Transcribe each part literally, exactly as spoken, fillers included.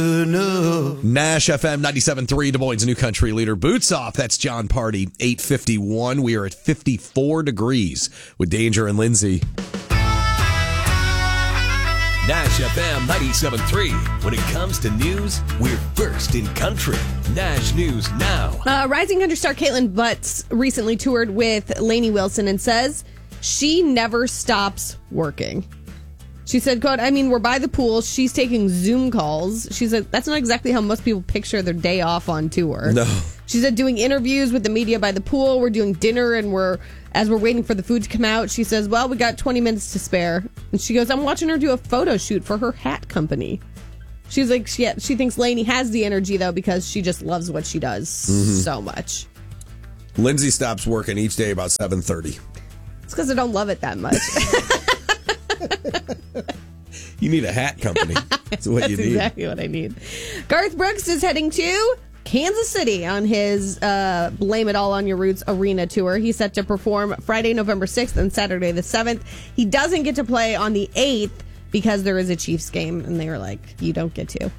Nash F M ninety-seven point three, Des Moines' new country leader. Boots off. That's John Party, eight fifty-one. We are at fifty-four degrees with Danger and Lindsay. Nash F M ninety-seven point three. When it comes to news, we're first in country. Nash News Now. Uh, rising country star Caitlin Butts recently toured with Lainey Wilson and says she never stops working. She said, quote, I mean, we're by the pool. She's taking Zoom calls. She said, that's not exactly how most people picture their day off on tour. No. She said, doing interviews with the media by the pool. We're doing dinner, and we're, as we're waiting for the food to come out, she says, well, we got twenty minutes to spare. And she goes, I'm watching her do a photo shoot for her hat company. She's like, she, she thinks Lainey has the energy, though, because she just loves what she does mm-hmm. so much. Lindsay stops working each day about seven thirty. It's because I don't love it that much. You need a hat company. That's what That's you need. exactly what I need. Garth Brooks is heading to Kansas City on his uh, Blame It All on Your Roots arena tour. He's set to perform Friday, November sixth and Saturday the seventh. He doesn't get to play on the eighth because there is a Chiefs game, and they were like, you don't get to.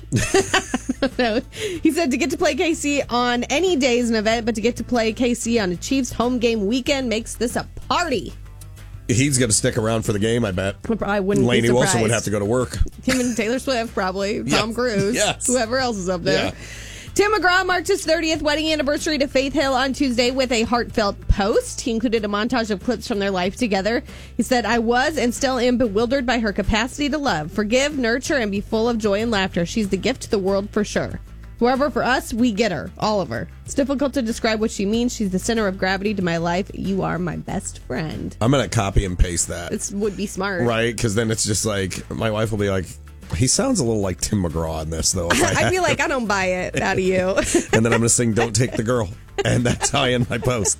So, he said to get to play K C on any day is an event, but to get to play K C on a Chiefs home game weekend makes this a party. He's going to stick around for the game, I bet. I wouldn't Lainey be surprised. Wilson would have to go to work. Him and Taylor Swift, probably. Yeah. Tom Cruise. Yes. Whoever else is up there. Yeah. Tim McGraw marked his thirtieth wedding anniversary to Faith Hill on Tuesday with a heartfelt post. He included a montage of clips from their life together. He said, I was and still am bewildered by her capacity to love, forgive, nurture, and be full of joy and laughter. She's the gift to the world for sure. However, for us, we get her. All of her. It's difficult to describe what she means. She's the center of gravity to my life. You are my best friend. I'm going to copy and paste that. It would be smart. Right? Because then it's just like, my wife will be like, he sounds a little like Tim McGraw in this, though. I'd be like, I don't buy it out of you. And then I'm going to sing Don't Take the Girl. And that's how I end my post.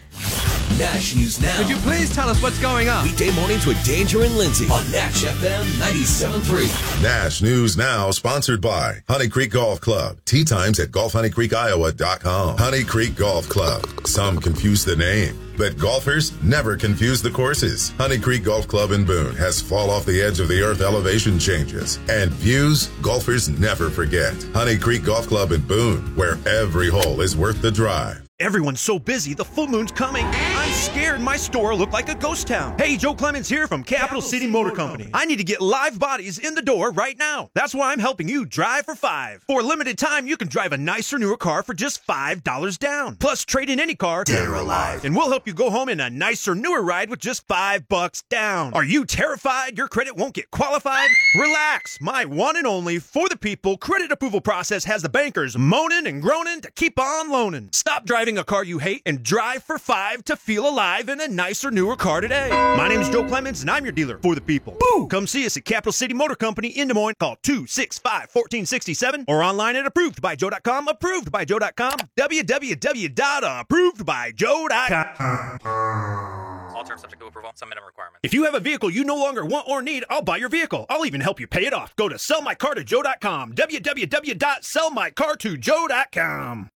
Nash News Now. Could you please tell us what's going on? Weekday mornings with Danger and Lindsay on Nash F M ninety-seven point three. Nash News Now, sponsored by Honey Creek Golf Club. Tee times at golf honey creek iowa dot com. Honey Creek Golf Club. Some confuse the name, but golfers never confuse the courses. Honey Creek Golf Club in Boone has fall off the edge of the earth elevation changes and views golfers never forget. Honey Creek Golf Club in Boone, where every hole is worth the drive. Everyone's so busy, the full moon's coming. I'm scared my store will look like a ghost town. Hey, Joe Clemens here from Capital City Motor Company. I need to get live bodies in the door right now. That's why I'm helping you drive for five. For a limited time, you can drive a nicer, newer car for just five dollars down. Plus, trade in any car, dead or alive, and we'll help you go home in a nicer, newer ride with just five bucks down. Are you terrified your credit won't get qualified? Relax. My one and only for the people credit approval process has the bankers moaning and groaning to keep on loaning. Stop driving a car you hate and drive for five to feel alive in a nicer, newer car today. My name's Joe Clemens, and I'm your dealer for the people. Boo! Come see us at Capital City Motor Company in Des Moines. Call two six five, one four six seven or online at approved by joe dot com. approved by joe dot com. w w w dot approved by joe dot com. All terms subject to approval. Some minimum requirements. If you have a vehicle you no longer want or need, I'll buy your vehicle. I'll even help you pay it off. Go to sell my car to joe dot com. w w w dot sell my car to joe dot com.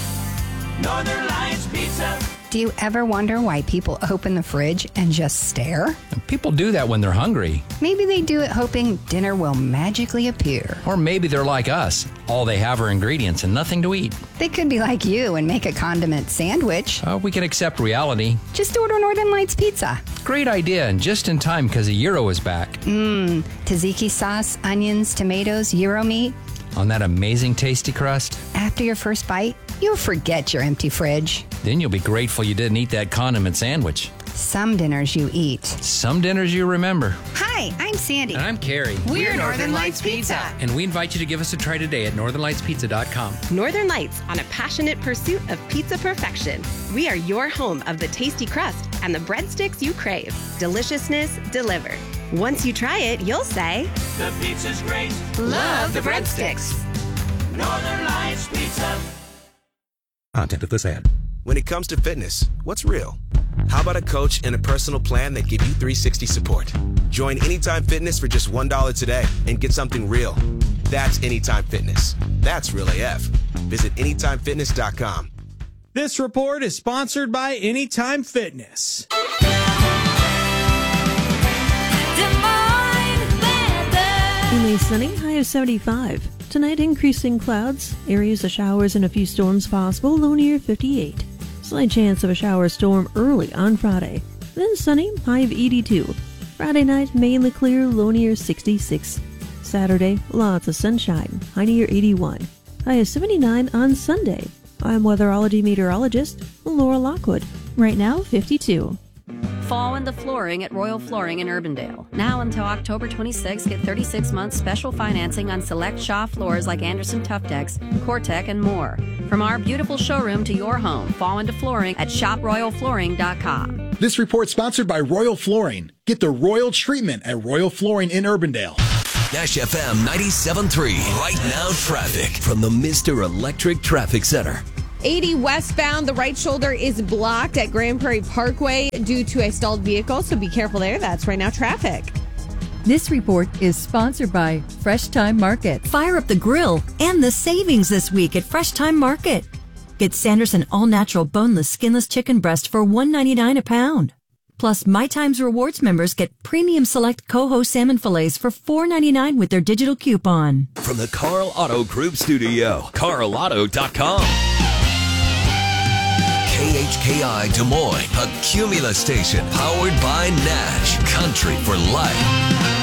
Northern Lights Pizza. Do you ever wonder why people open the fridge and just stare? People do that when they're hungry. Maybe they do it hoping dinner will magically appear. Or maybe they're like us. All they have are ingredients and nothing to eat. They could be like you and make a condiment sandwich. Uh, we can accept reality. Just order Northern Lights Pizza. Great idea, and just in time because a gyro is back. Mmm, tzatziki sauce, onions, tomatoes, gyro meat. On that amazing tasty crust. After your first bite, you'll forget your empty fridge. Then you'll be grateful you didn't eat that condiment sandwich. Some dinners you eat. Some dinners you remember. Hi, I'm Sandy. And I'm Carrie. We're, We're Northern Lights Pizza. And we invite you to give us a try today at northern lights pizza dot com. Northern Lights, on a passionate pursuit of pizza perfection. We are your home of the tasty crust and the breadsticks you crave. Deliciousness delivered. Once you try it, you'll say, the pizza's great. Love the breadsticks. Northern Lights Pizza. Content of this ad. When it comes to fitness, what's real? How about a coach and a personal plan that give you three sixty support? Join Anytime Fitness for just one dollar today and get something real. That's Anytime Fitness. That's real A F. Visit anytime fitness dot com. This report is sponsored by Anytime Fitness. Mainly sunny, high of seventy-five. tonight, increasing clouds. Areas of showers and a few storms possible, low near fifty-eight. Slight chance of a shower storm early on Friday. Then sunny, high of eighty-two. Friday night, mainly clear, low near sixty-six. Saturday, lots of sunshine, high near eighty-one. High of seventy-nine on Sunday. I'm weatherology meteorologist Laura Lockwood. Right now, fifty-two. Fall into flooring at Royal Flooring in Urbandale. Now until October twenty-sixth, get thirty-six months special financing on select Shaw floors like Anderson Tuftex, Cortec, and more. From our beautiful showroom to your home, fall into flooring at shop royal flooring dot com. This report sponsored by Royal Flooring. Get the Royal treatment at Royal Flooring in Urbandale. Nash F M ninety-seven point three. Right now traffic from the Mister Electric Traffic Center. eighty westbound, the right shoulder is blocked at Grand Prairie Parkway due to a stalled vehicle, so be careful there. That's right now traffic. This report is sponsored by Fresh Time Market. Fire up the grill and the savings this week at Fresh Time Market. Get Sanderson all-natural boneless, skinless chicken breast for one ninety-nine a pound. Plus, My Times Rewards members get premium select Coho salmon fillets for four ninety-nine with their digital coupon. From the Carl Auto Group studio, carl auto dot com. K H K I Des Moines, a Cumulus station powered by Nash. Country for life.